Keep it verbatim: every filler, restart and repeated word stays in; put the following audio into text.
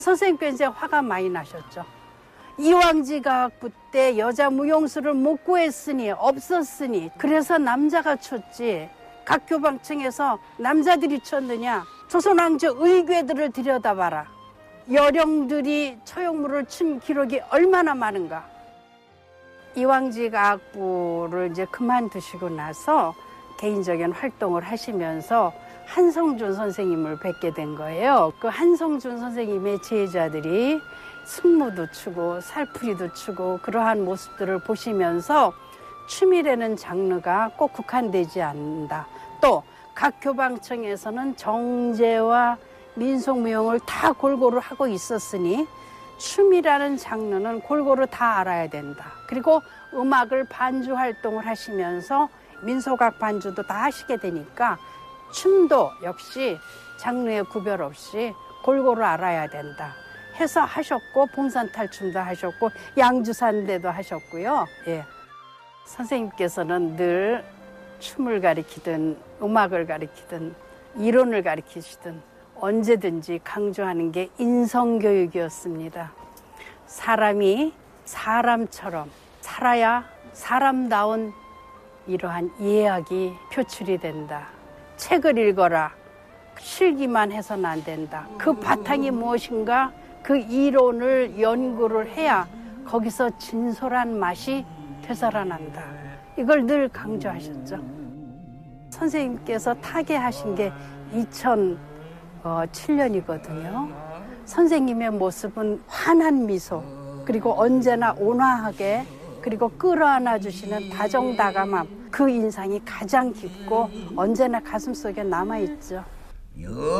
선생님께 이제 화가 많이 나셨죠. 이왕지가학부 때 여자 무용수를 못 구했으니, 없었으니, 그래서 남자가 쳤지. 각 교방청에서 남자들이 쳤느냐. 조선왕조 의궤들을 들여다봐라. 여령들이 처용물을 친 기록이 얼마나 많은가. 이왕지가학부를 이제 그만두시고 나서 개인적인 활동을 하시면서 한성준 선생님을 뵙게 된 거예요. 그 한성준 선생님의 제자들이 승무도 추고 살풀이도 추고 그러한 모습들을 보시면서 춤이라는 장르가 꼭 국한되지 않는다. 또 각 교방청에서는 정제와 민속무용을 다 골고루 하고 있었으니 춤이라는 장르는 골고루 다 알아야 된다. 그리고 음악을 반주 활동을 하시면서 민속악 반주도 다 하시게 되니까 춤도 역시 장르의 구별 없이 골고루 알아야 된다 해서 하셨고, 봉산탈춤도 하셨고, 양주산대도 하셨고요. 예. 선생님께서는 늘 춤을 가리키든 음악을 가리키든 이론을 가리키시든 언제든지 강조하는 게 인성교육이었습니다. 사람이 사람처럼 살아야 사람다운 이러한 이해학이 표출이 된다. 책을 읽어라. 실기만 해서는 안 된다. 그 바탕이 무엇인가 그 이론을 연구를 해야 거기서 진솔한 맛이 되살아난다. 이걸 늘 강조하셨죠. 선생님께서 타계하신 게 이천칠 년이거든요. 선생님의 모습은 환한 미소, 그리고 언제나 온화하게, 그리고 끌어안아 주시는 다정다감함, 그 인상이 가장 깊고 언제나 가슴속에 남아있죠.